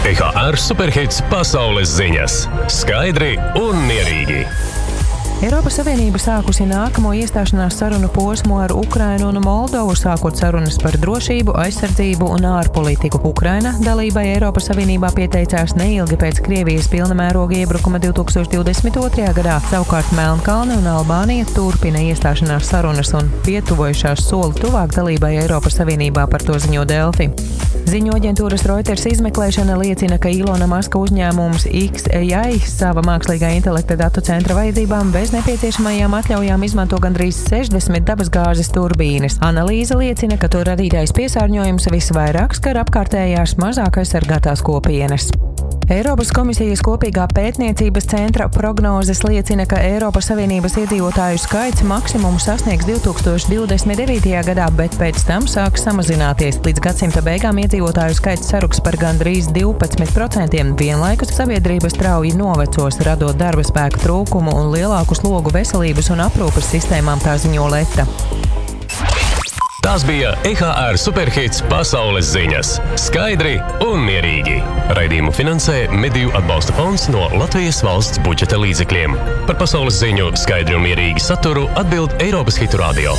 EHR Superhits pasaules ziņas. Skaidri un mierīgi. Eiropas Savienība sākusi nākamo iestāšanās sarunu posmu ar Ukrainu un Moldovu, sākot sarunas par drošību, aizsardzību un ārpolitiku. Ukraina dalībai Eiropas Savienībā pieteicās neilgi pēc Krievijas pilnamēroga iebrukuma 2022. gadā. Savukārt Melnkalne un Albānija turpina iestāšanās sarunas un pietuvojušās soli tuvāk dalībai Eiropas Savienībā, par to ziņo Delfi. Ziņu aģentūras Reuters izmeklēšana liecina, ka Ilona Maska uzņēmums xAI sava mākslīgā intelekta datu centra vajadzībām bez nepieciešamajām atļaujām izmanto gandrīz 60 dabasgāzes turbīnes. Analīze liecina, ka to radītais piesārņojums visvairāk skar apkārtējās mazāk aizsargātās kopienas. Eiropas komisijas kopīgā pētniecības centra prognozes liecina, ka Eiropas Savienības iedzīvotāju skaits maksimumu sasniegs 2029. gadā, bet pēc tam sāks samazināties. Līdz gadsimta beigām iedzīvotāju skaits saruks par gandrīz 12%. Vienlaikus sabiedrība strauji novecos, radot darba spēka trūkumu un lielāku slogu veselības un aprūpes sistēmām, tā ziņo Leta. Tās bija EHR Superhits pasaules ziņas. Skaidri un mierīgi. Raidījumu finansē Mediju atbalsta fonds no Latvijas valsts budžeta līdzekļiem. Par pasaules ziņu skaidri un mierīgi saturu atbild Eiropas Hitu Radio.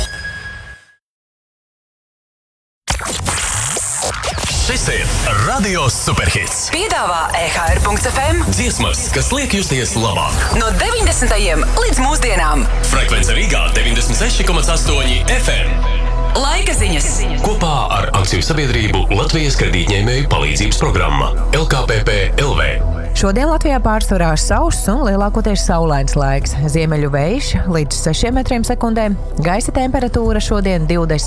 Šis ir Radio Superhits. Piedāvā EHR.FM Dziesmas, kas liek justies labāk. no 90. līdz mūsdienām. Frekvence Rīgā 96,8 FM. Laika ziņas. Kopā ar akciju sabiedrību Latvijas kredītņēmēju palīdzības programma LKPP LV. Šodien Latvijā pārsvarā sauss un lielākoties saulains laiks. Ziemeļu vējš līdz 6 metriem sekundē. Gaisa temperatūra šodien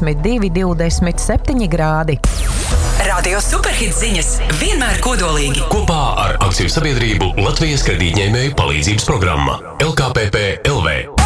22–27 grādi. Radio Superhits ziņas vienmēr kodolīgi. Kopā ar akciju sabiedrību Latvijas kredītņēmēju palīdzības programma LKPP LV.